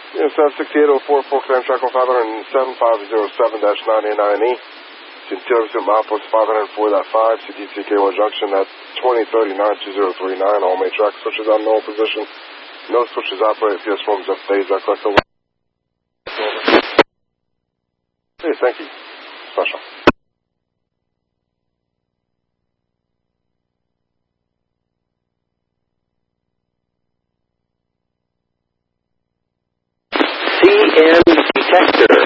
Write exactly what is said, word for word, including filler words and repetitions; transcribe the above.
Yes, that's sixty-eight oh four, Focus Time Track five oh seven, five oh seven dash ninety-nine E. Interior Pursuit Milepost five oh four point five, C T C K one Junction at twenty thirty-nine, two oh three nine. All main track switches on null position. No switches operated. P S forms up days. I collect the one. Hey, thank you. Special. C N detector.